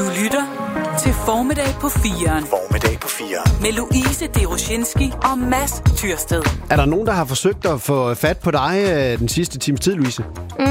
Du lytter til Formiddag på 4'eren. Formiddag på 4'eren. Med Louise Deroshinski og Mads Tyrsted. Er der nogen, der har forsøgt at få fat på dig den sidste times tid, Louise?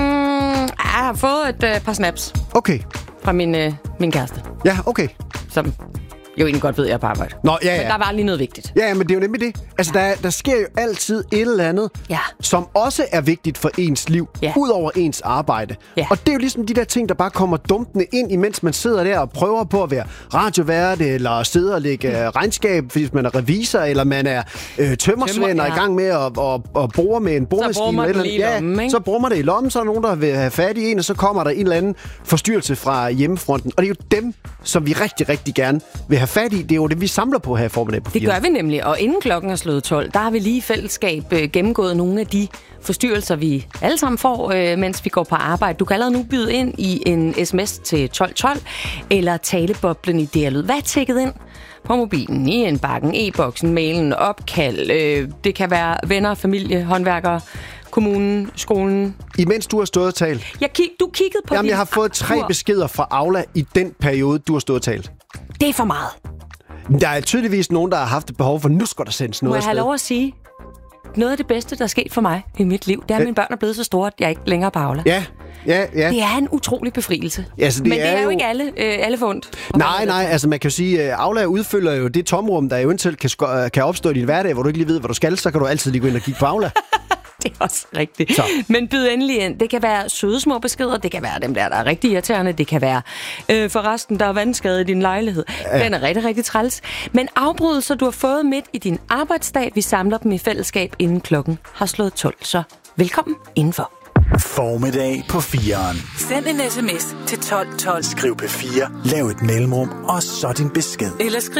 Jeg har fået et par snaps Okay. fra min kæreste, Ja, okay. som jo egentlig godt ved, at jeg er på arbejde. Nå, ja. Men der var lige noget vigtigt. Ja, men det er jo nemlig det. Altså, der sker jo altid et eller andet, som også er vigtigt for ens liv, ud over ens arbejde. Ja. Og det er jo ligesom de der ting, der bare kommer dumpende ind, imens man sidder der og prøver på at være radiovært, eller sidder og lægge regnskab, hvis man er revisor, eller man er tømmersvend og i gang med at bore med en boremaskine. Så bruger man det i lommen, så er der nogen, der vil have fat i en, og så kommer der en eller anden forstyrrelse fra hjemmefronten. Og det er jo dem, som vi rigtig, rigtig gerne vil have fat i. Det er jo det, vi samler på her i Formiddag på 4'eren. Det gør vi nemlig, og inden klokken er slået 12, der har vi lige i fællesskab gennemgået nogle af de forstyrrelser, vi alle sammen får, mens vi går på arbejde. Du kan allerede nu byde ind i en sms til 1212, eller taleboblen i DR-lyd. Hvad er tækket ind på mobilen, i indbakken, e-boksen, mailen, opkald? Det kan være venner, familie, håndværkere, kommunen, skolen. Imens du har stået og talt? Du kiggede på. Jamen, jeg har fået 3 beskeder fra Aula i den periode, du har stået og talt. Det er for meget. Der er tydeligvis nogen, der har haft et behov for, nu skal der sendes noget. Må jeg have lov at sige, noget af det bedste, der er sket for mig i mit liv, det er, at mine børn er blevet så store, at jeg ikke længere er på Aula. Ja. Det er en utrolig befrielse. Altså, men det er jo ikke alle forundt. Nej, altså man kan jo sige, Aula udfylder jo det tomrum, der eventuelt kan opstå i din hverdag, hvor du ikke lige ved, hvad du skal, så kan du altid lige gå ind og kigge på Aula. Det er også rigtigt. Så. Men byd endelig ind. Det kan være søde små beskeder. Det kan være dem der er rigtig irriterende. Det kan være forresten, der er vandskade i din lejlighed. Ja. Den er rigtig, rigtig træls. Men afbrydelser, du har fået midt i din arbejdsdag, vi samler dem i fællesskab, inden klokken har slået 12. Så velkommen indenfor. Formiddag på 4'eren. Send en sms til 1212. Skriv P4, lav et mellemrum, og så din besked. Eller skriv